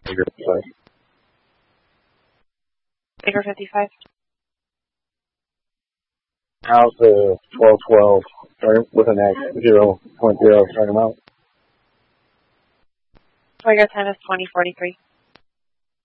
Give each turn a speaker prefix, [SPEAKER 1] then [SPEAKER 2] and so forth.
[SPEAKER 1] Figure 55.
[SPEAKER 2] Figure 55.
[SPEAKER 1] Out to 1212, starting with an X, 0.0, starting out.
[SPEAKER 2] Trigger time is 2043.